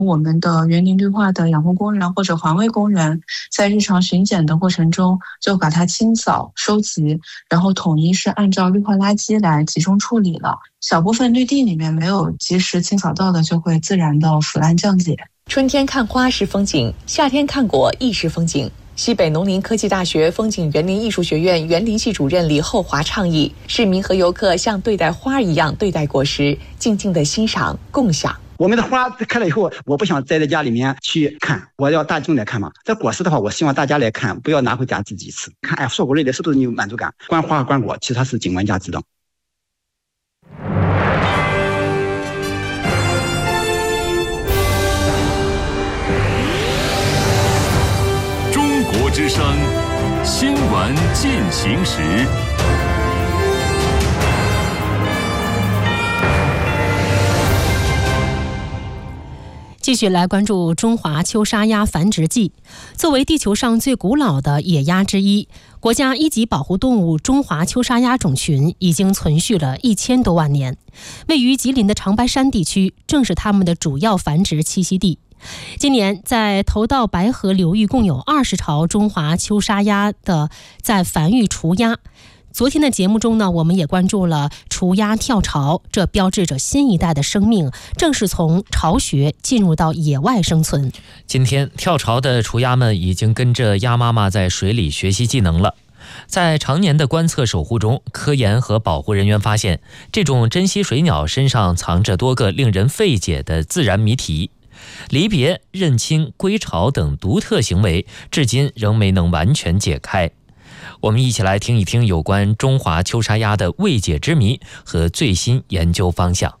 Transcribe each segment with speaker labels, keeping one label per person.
Speaker 1: 我们的园林绿化的养护工人或者环卫工人在日常巡检的过程中就把它清扫收集，然后统一是按照绿化垃圾来集中处理了。小部分绿地里面没有及时清扫到的就会自然的腐烂降解。
Speaker 2: 春天看花是风景，夏天看果亦是风景。西北农林科技大学风景园林艺术学院园林系主任李厚华倡议，市民和游客像对待花一样对待果实，静静的欣赏共享。
Speaker 3: 我们的花开了以后，我不想待在家里面去看，我要大众来看嘛。这果实的话，我希望大家来看，不要拿回家自己吃。看，硕果累累，是不是你有满足感？观花和观果，其实它是景观价值的。
Speaker 4: 中国之声新闻进行时。
Speaker 5: 继续来关注中华秋沙鸭繁殖季。作为地球上最古老的野鸭之一，国家一级保护动物中华秋沙鸭种群已经存续了1000多万年。位于吉林的长白山地区正是它们的主要繁殖栖息地。今年在头道白河流域共有20巢中华秋沙鸭在繁育雏鸭。昨天的节目中呢，我们也关注了雏鸭跳巢，这标志着新一代的生命正是从巢穴进入到野外生存。
Speaker 6: 今天跳巢的雏鸭们已经跟着鸭妈妈在水里学习技能了。在常年的观测守护中，科研和保护人员发现，这种珍稀水鸟身上藏着多个令人费解的自然谜题。离别、认亲、归巢等独特行为，至今仍没能完全解开。我们一起来听一听有关中华秋沙鸭的未解之谜和最新研究方向。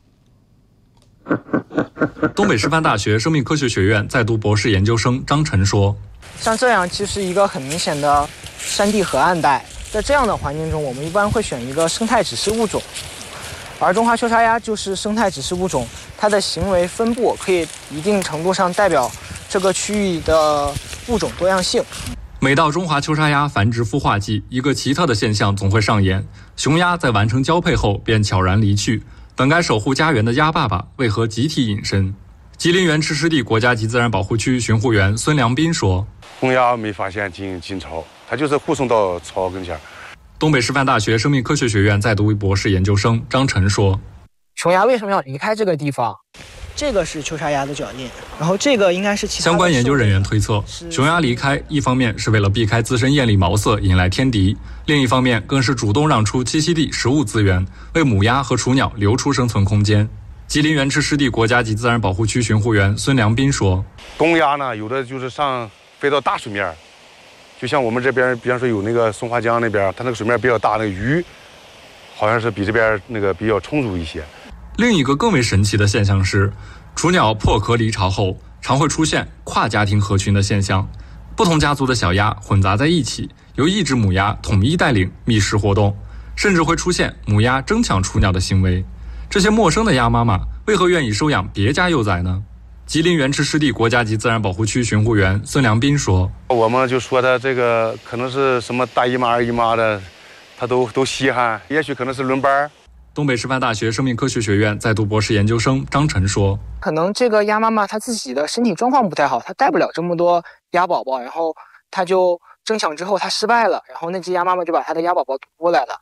Speaker 7: 东北师范大学生命科学学院在读博士研究生张晨说，
Speaker 8: 像这样其实一个很明显的山地河岸带，在这样的环境中，我们一般会选一个生态指示物种，而中华秋沙鸭就是生态指示物种，它的行为分布可以一定程度上代表这个区域的物种多样性。
Speaker 7: 每到中华秋沙鸭繁殖孵化季，一个奇特的现象总会上演：雄鸭在完成交配后便悄然离去，本该守护家园的鸭爸爸为何集体隐身？吉林原赤湿地国家级自然保护区巡护员孙良斌说：“
Speaker 9: 公鸭没发现进巢，它就是护送到巢跟前。”
Speaker 7: 东北师范大学生命科学学院在读博士研究生张晨说：“
Speaker 8: 雄鸭为什么要离开这个地方？这个是秋沙鸭的脚印，然后这个应该是其他的。”
Speaker 7: 相关研究人员推测，雄鸭离开一方面是为了避开自身艳丽毛色引来天敌，另一方面更是主动让出栖息地食物资源，为母鸭和雏鸟留出生存空间。吉林原赤湿地国家级自然保护区巡护员孙良斌说：“
Speaker 9: 公鸭呢，有的就是飞到大水面，就像我们这边，比方说有那个松花江那边，它那个水面比较大，那个鱼好像是比这边那个比较充足一些。”
Speaker 7: 另一个更为神奇的现象是，雏鸟破壳离巢后，常会出现跨家庭合群的现象，不同家族的小鸭混杂在一起，由一只母鸭统一带领觅食活动，甚至会出现母鸭争抢雏鸟的行为。这些陌生的鸭妈妈为何愿意收养别家幼崽呢？吉林原赤湿地国家级自然保护区巡护员孙良斌说：“
Speaker 9: 我们就说它这个可能是什么大姨妈、二姨妈的，它都稀罕，也许可能是轮班。”
Speaker 7: 东北师范大学生命科学学院在读博士研究生张晨说：“
Speaker 8: 可能这个鸭妈妈她自己的身体状况不太好，她带不了这么多鸭宝宝，然后她就争抢之后她失败了，然后那只鸭妈妈就把她的鸭宝宝夺过来了。